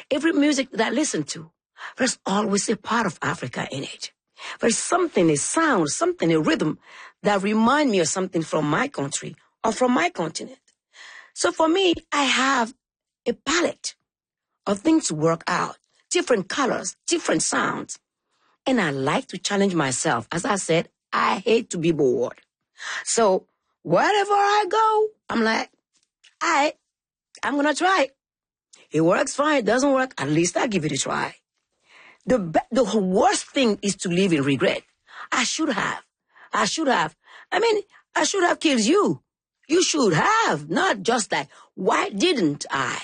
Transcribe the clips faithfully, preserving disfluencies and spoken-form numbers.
every music that I listen to, there's always a part of Africa in it. There's something, a sound, something, a rhythm that remind me of something from my country or from my continent. So for me, I have a palette of things to work out, different colors, different sounds. And I like to challenge myself. As I said, I hate to be bored. So wherever I go, I'm like, all right, I'm going to try it. It works fine. It doesn't work. At least I give it a try. The, be- the worst thing is to live in regret. I should have. I should have. I mean, I should have killed you. You should have. Not just like, why didn't I?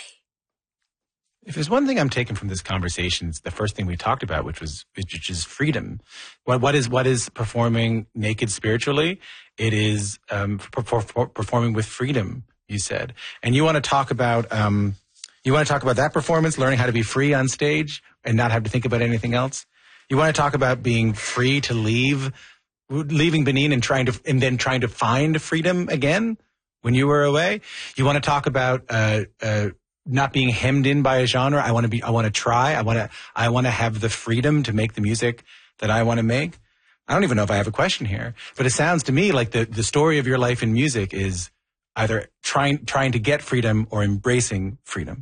If there's one thing I'm taking from this conversation, it's the first thing we talked about, which was which is freedom. What what is what is performing naked spiritually? It is um, perfor- performing with freedom. You said, and you want to talk about um, you want to talk about that performance, learning how to be free on stage and not have to think about anything else. You want to talk about being free to leave, leaving Benin and trying to and then trying to find freedom again when you were away. You want to talk about uh, uh, not being hemmed in by a genre. I want to be. I want to try. I want to. I want to have the freedom to make the music that I want to make. I don't even know if I have a question here, but it sounds to me like the the story of your life in music is either trying trying to get freedom or embracing freedom.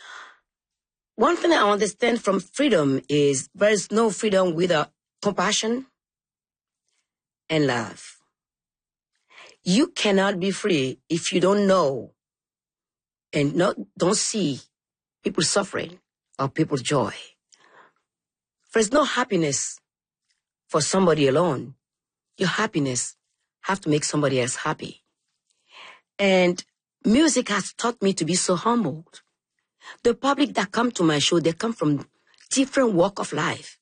One thing I understand from freedom is there is no freedom without compassion and love. You cannot be free if you don't know and not, don't see people suffering or people's joy. There's no happiness for somebody alone. Your happiness have to make somebody else happy. And music has taught me to be so humbled. The public that come to my show, they come from different walk of life.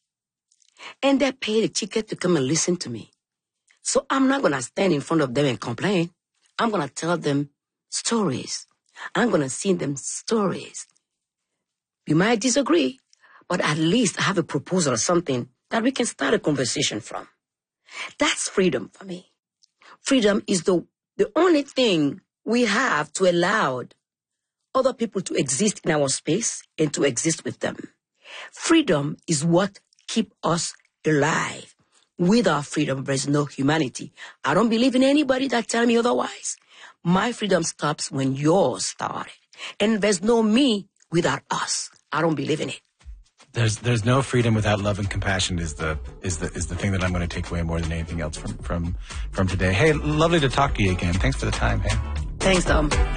And they pay the ticket to come and listen to me. So I'm not going to stand in front of them and complain. I'm going to tell them stories. I'm going to sing them stories. You might disagree, but at least I have a proposal or something that we can start a conversation from. That's freedom for me. Freedom is the, the only thing we have to allow other people to exist in our space and to exist with them. Freedom is what keeps us alive. Without freedom, there's no humanity. I don't believe in anybody that tell me otherwise. My freedom stops when yours started. And there's no me without us. I don't believe in it. There's there's no freedom without love and compassion is the is the is the thing that I'm going to take away more than anything else from from from today. Hey, lovely to talk to you again. Thanks for the time. Hey. Thanks, Tom.